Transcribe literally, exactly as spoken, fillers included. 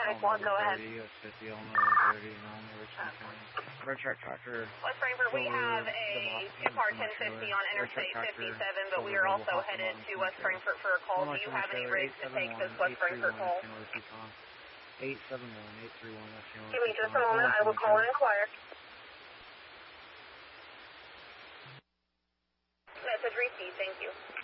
Atlantic one, go ahead. fifty, Illinois one thirty, non Richmond County. Red truck tractor. West Frankfort, we have a two-car ten fifty on Interstate fifty-seven, but we are also headed to West Frankfort for a call. Do you have any rigs to take this West Frankfort call? eight seven one, eight three one, that's your Give me just a moment, I will call and inquire. Message received, thank you.